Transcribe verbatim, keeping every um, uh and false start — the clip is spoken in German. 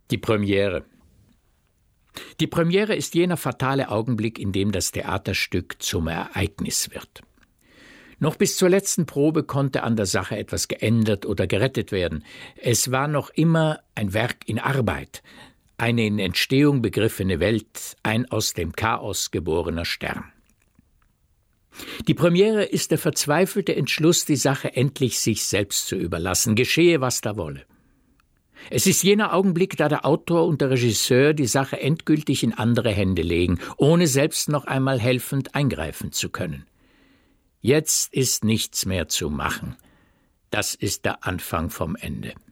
Die Premiere. Die Premiere ist jener fatale Augenblick, in dem das Theaterstück zum Ereignis wird. Noch bis zur letzten Probe konnte an der Sache etwas geändert oder gerettet werden. Es war noch immer ein Werk in Arbeit, eine in Entstehung begriffene Welt, ein aus dem Chaos geborener Stern. Die Premiere ist der verzweifelte Entschluss, die Sache endlich sich selbst zu überlassen, geschehe, was da wolle. Es ist jener Augenblick, da der Autor und der Regisseur die Sache endgültig in andere Hände legen, ohne selbst noch einmal helfend eingreifen zu können. Jetzt ist nichts mehr zu machen. Das ist der Anfang vom Ende.